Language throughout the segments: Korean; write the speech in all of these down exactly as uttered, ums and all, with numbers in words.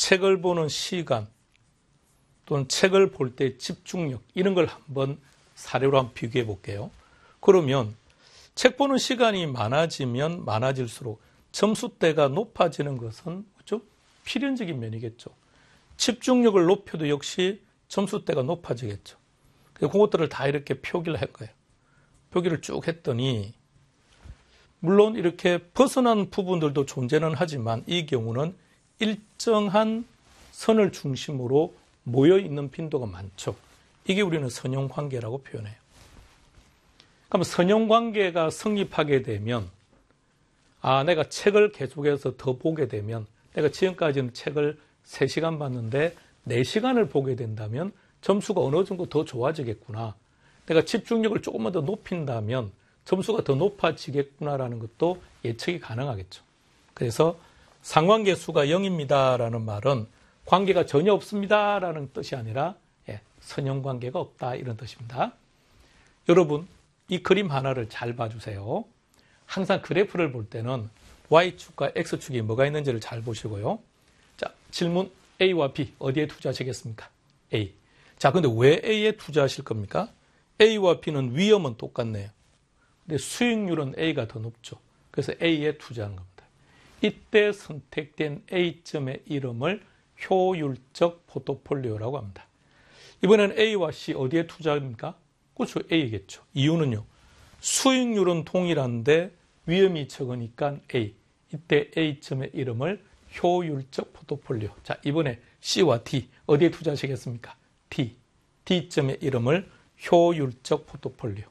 책을 보는 시간 또는 책을 볼 때 집중력 이런 걸 한번 사례로 한번 비교해 볼게요. 그러면 책 보는 시간이 많아지면 많아질수록 점수대가 높아지는 것은 그렇죠? 필연적인 면이겠죠. 집중력을 높여도 역시 점수대가 높아지겠죠. 그래서 그것들을 다 이렇게 표기를 할 거예요. 표기를 쭉 했더니 물론 이렇게 벗어난 부분들도 존재는 하지만 이 경우는 일정한 선을 중심으로 모여있는 빈도가 많죠. 이게 우리는 선형관계라고 표현해요. 그럼 선형관계가 성립하게 되면 아 내가 책을 계속해서 더 보게 되면 내가 지금까지는 책을 세 시간 봤는데 네 시간을 보게 된다면 점수가 어느 정도 더 좋아지겠구나. 내가 집중력을 조금만 더 높인다면 점수가 더 높아지겠구나라는 것도 예측이 가능하겠죠. 그래서 상관계 수가 영입니다라는 말은 관계가 전혀 없습니다라는 뜻이 아니라 예, 선형관계가 없다 이런 뜻입니다. 여러분 이 그림 하나를 잘 봐주세요. 항상 그래프를 볼 때는 Y축과 X축이 뭐가 있는지를 잘 보시고요. 자, 질문 A와 B 어디에 투자하시겠습니까? A. 자, 근데 왜 A에 투자하실 겁니까? A와 B는 위험은 똑같네요. 근데 수익률은 A가 더 높죠. 그래서 A에 투자한 겁니다. 이때 선택된 A점의 이름을 효율적 포트폴리오라고 합니다. 이번에는 A와 C 어디에 투자합니까? 그렇죠. A겠죠. 이유는요. 수익률은 동일한데 위험이 적으니까 A. 이때 A점의 이름을 효율적 포트폴리오. 자, 이번에 C와 D 어디에 투자하시겠습니까? D. D점의 이름을 효율적 포트폴리오.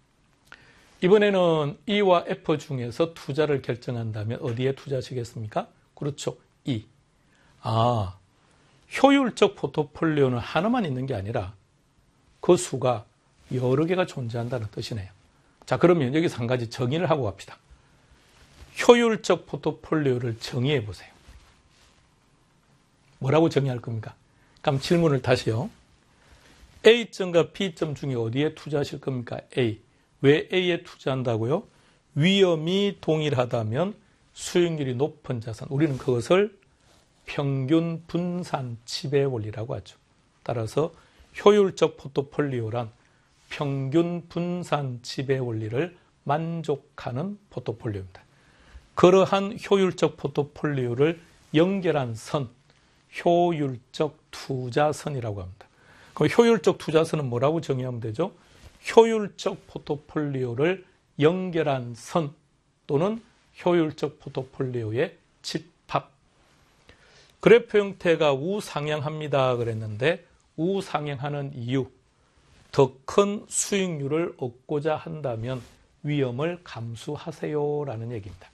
이번에는 E와 F 중에서 투자를 결정한다면 어디에 투자하시겠습니까? 그렇죠. E. 아, 효율적 포트폴리오는 하나만 있는 게 아니라 그 수가 여러 개가 존재한다는 뜻이네요. 자, 그러면 여기서 한 가지 정의를 하고 갑시다. 효율적 포트폴리오를 정의해 보세요. 뭐라고 정의할 겁니까? 그럼 질문을 다시요. A점과 B점 중에 어디에 투자하실 겁니까? A. 왜 A에 투자한다고요? 위험이 동일하다면 수익률이 높은 자산. 우리는 그것을 평균 분산 지배 원리라고 하죠. 따라서 효율적 포트폴리오란 평균 분산 지배 원리를 만족하는 포트폴리오입니다. 그러한 효율적 포트폴리오를 연결한 선, 효율적 투자선이라고 합니다. 그럼 효율적 투자선은 뭐라고 정의하면 되죠? 효율적 포트폴리오를 연결한 선 또는 효율적 포트폴리오의 집합. 그래프 형태가 우상향합니다 그랬는데 우상향하는 이유, 더 큰 수익률을 얻고자 한다면 위험을 감수하세요라는 얘기입니다.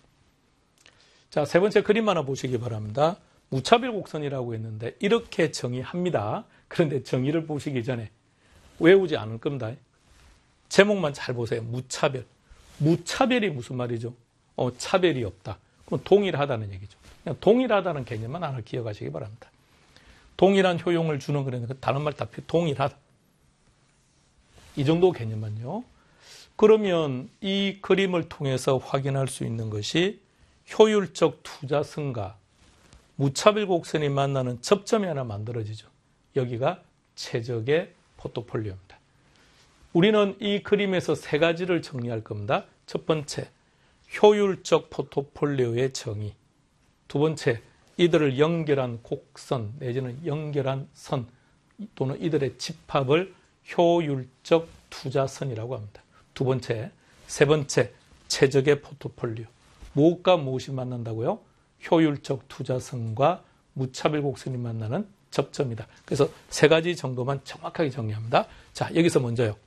자, 세 번째 그림 하나 보시기 바랍니다. 무차별 곡선이라고 했는데 이렇게 정의합니다. 그런데 정의를 보시기 전에 외우지 않을 겁니다. 제목만 잘 보세요. 무차별. 무차별이 무슨 말이죠? 어, 차별이 없다. 그럼 동일하다는 얘기죠. 그냥 동일하다는 개념만 하나 기억하시기 바랍니다. 동일한 효용을 주는 그러니까 다른 말 다 동일하다. 이 정도 개념만요. 그러면 이 그림을 통해서 확인할 수 있는 것이 효율적 투자선과 무차별 곡선이 만나는 접점이 하나 만들어지죠. 여기가 최적의 포트폴리오입니다. 우리는 이 그림에서 세 가지를 정리할 겁니다. 첫 번째, 효율적 포트폴리오의 정의. 두 번째, 이들을 연결한 곡선 내지는 연결한 선 또는 이들의 집합을 효율적 투자선이라고 합니다. 두 번째, 세 번째, 최적의 포트폴리오. 무엇과 무엇이 만난다고요? 효율적 투자선과 무차별 곡선이 만나는 접점이다. 그래서 세 가지 정도만 정확하게 정리합니다. 자, 여기서 먼저요.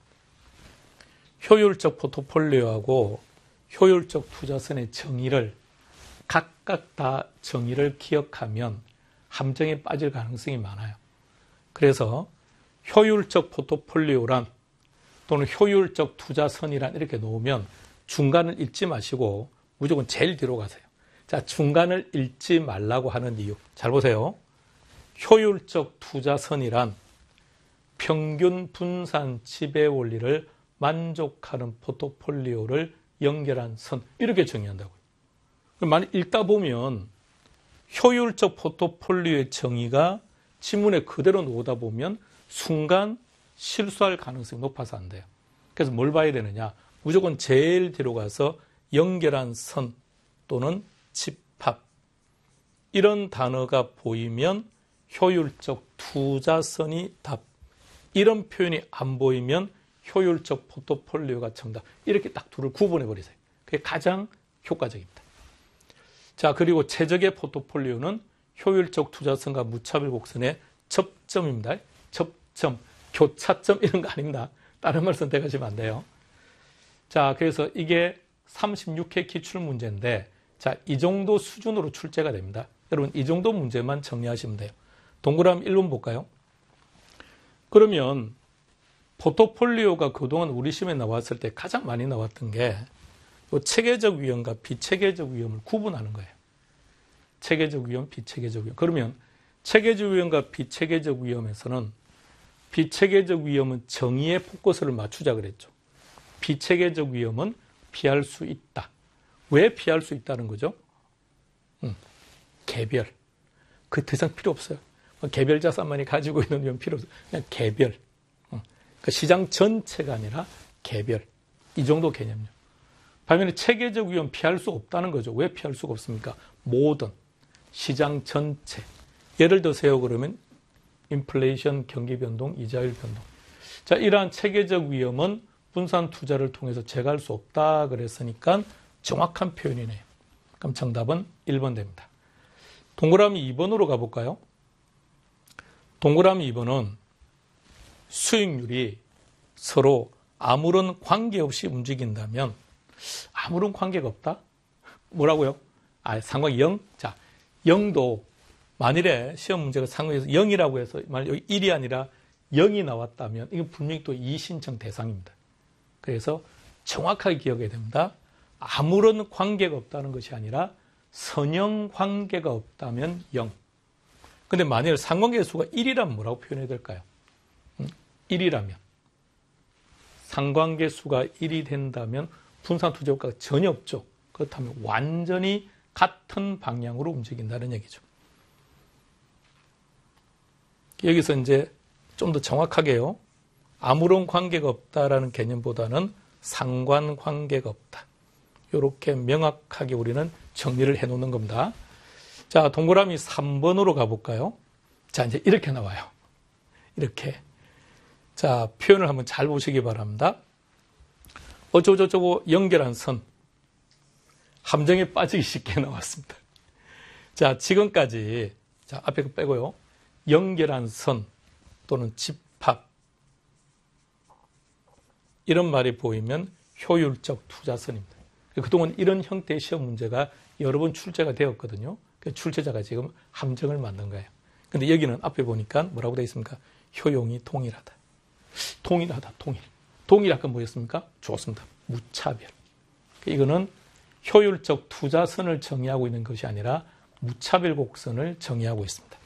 효율적 포트폴리오하고 효율적 투자선의 정의를 각각 다 정의를 기억하면 함정에 빠질 가능성이 많아요. 그래서 효율적 포트폴리오란 또는 효율적 투자선이란 이렇게 놓으면 중간을 읽지 마시고 무조건 제일 뒤로 가세요. 자, 중간을 읽지 말라고 하는 이유. 잘 보세요. 효율적 투자선이란 평균 분산 지배 원리를 만족하는 포트폴리오를 연결한 선. 이렇게 정의한다고요. 만약 읽다 보면 효율적 포트폴리오의 정의가 지문에 그대로 놓다 보면 순간 실수할 가능성이 높아서 안 돼요. 그래서 뭘 봐야 되느냐? 무조건 제일 뒤로 가서 연결한 선 또는 집합 이런 단어가 보이면 효율적 투자선이 답. 이런 표현이 안 보이면 효율적 포트폴리오가 정답. 이렇게 딱 둘을 구분해 버리세요. 그게 가장 효과적입니다. 자, 그리고 최적의 포트폴리오는 효율적 투자선과 무차별 곡선의 접점입니다. 접점, 교차점 이런 거 아닙니다. 다른 말 선택하시면 안 돼요. 자, 그래서 이게 삼십육 회 기출 문제인데, 자, 이 정도 수준으로 출제가 됩니다. 여러분, 이 정도 문제만 정리하시면 돼요. 동그라미 일 번 볼까요? 그러면 포트폴리오가 그동안 우리 시험에 나왔을 때 가장 많이 나왔던 게 체계적 위험과 비체계적 위험을 구분하는 거예요. 체계적 위험, 비체계적 위험. 그러면 체계적 위험과 비체계적 위험에서는 비체계적 위험은 정의의 포커스를 맞추자 그랬죠. 비체계적 위험은 피할 수 있다. 왜 피할 수 있다는 거죠? 음, 개별. 그 더 이상 필요 없어요. 개별 자산만이 가지고 있는 위험 필요 없어요. 그냥 개별. 음, 그러니까 시장 전체가 아니라 개별. 이 정도 개념이요. 반면에 체계적 위험 피할 수 없다는 거죠. 왜 피할 수가 없습니까? 모든 시장 전체. 예를 들어서요, 그러면 인플레이션, 경기 변동, 이자율 변동. 자, 이러한 체계적 위험은 분산 투자를 통해서 제거할 수 없다 그랬으니까 정확한 표현이네요. 그럼 정답은 일 번 됩니다. 동그라미 이 번으로 가볼까요? 동그라미 이 번은 수익률이 서로 아무런 관계없이 움직인다면 아무런 관계가 없다? 뭐라고요? 아, 상관이 영? 자, 영도 만일에 시험 문제가 상관에서 영이라고 해서 만약 여기 일이 아니라 영이 나왔다면 이건 분명히 또 이신청 대상입니다. 그래서 정확하게 기억해야 됩니다. 아무런 관계가 없다는 것이 아니라 선형 관계가 없다면 영. 근데 만일 상관계 수가 일이라면 뭐라고 표현해야 될까요? 음, 일이라면. 상관계 수가 일이 된다면 분산 투자 효과가 전혀 없죠. 그렇다면 완전히 같은 방향으로 움직인다는 얘기죠. 여기서 이제 좀 더 정확하게요. 아무런 관계가 없다라는 개념보다는 상관관계가 없다. 이렇게 명확하게 우리는 정리를 해놓는 겁니다. 자, 동그라미 삼 번으로 가볼까요? 자, 이제 이렇게 나와요. 이렇게. 자, 표현을 한번 잘 보시기 바랍니다. 어쩌고저쩌고 연결한 선. 함정에 빠지기 쉽게 나왔습니다. 자, 지금까지, 자, 앞에 거 빼고요. 연결한 선 또는 집합. 이런 말이 보이면 효율적 투자선입니다. 그동안 이런 형태의 시험 문제가 여러 번 출제가 되었거든요. 출제자가 지금 함정을 만든 거예요. 근데 여기는 앞에 보니까 뭐라고 되어 있습니까? 효용이 동일하다. 동일하다, 동일. 동일 아까 뭐였습니까? 좋습니다. 무차별. 이거는 효율적 투자선을 정의하고 있는 것이 아니라 무차별 곡선을 정의하고 있습니다.